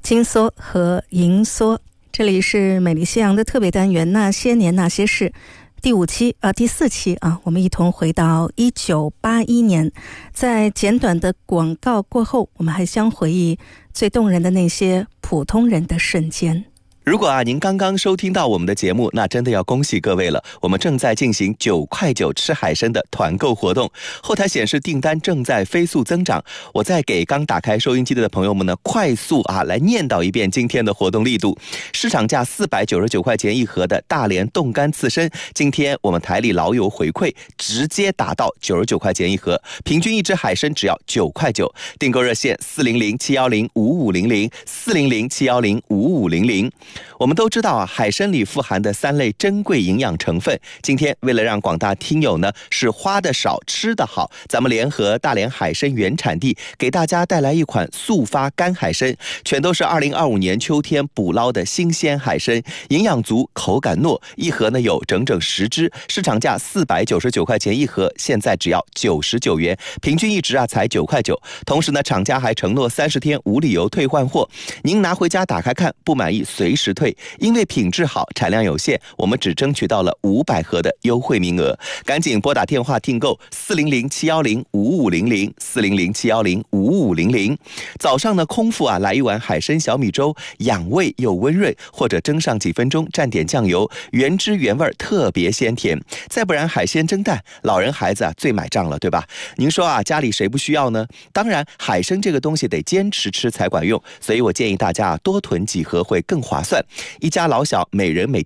金梭和银梭。这里是美丽夕阳的特别单元那些年那些事第四期我们一同回到1981年，在简短的广告过后，我们还将回忆最动人的那些普通人的瞬间。 如果您刚刚收听到我们的节目，那真的要恭喜各位了，我们正在进行9块9吃海参的团购活动，后台显示订单正在飞速增长。我再给刚打开收音机的朋友们呢，快速来念叨一遍今天的活动力度。市场价499块钱一盒的大连冻干刺身，今天我们台里老友回馈直接打到99块钱一盒，平均一只海参只要9块9。订购热线400-710-5500 400-710-5500。我们都知道海参里富含的3类珍贵营养成分，今天为了让广大听友呢是花的少吃的好，咱们联合大连海参原产地给大家带来一款速发干海参，全都是2025年秋天捕捞的新鲜海参，营养足，口感糯，一盒呢有整整10只，市场价499块钱一盒，现在只要99元，平均一只才9块9。同时呢，厂家还承诺30天无理由退换货，您拿回家打开看，不满意随时退，因为品质好，产量有限，我们只争取到了500盒的优惠名额，赶紧拨打电话订购400-710-5500 400-710-5500。早上呢，空腹来一碗海参小米粥，养胃又温润，或者蒸上几分钟，蘸点酱油，原汁原味，特别鲜甜。再不然海鲜蒸蛋，老人孩子最买账了，对吧？您说家里谁不需要呢？当然，海参这个东西得坚持吃才管用，所以我建议大家多囤几盒会更划算。一家老小每人每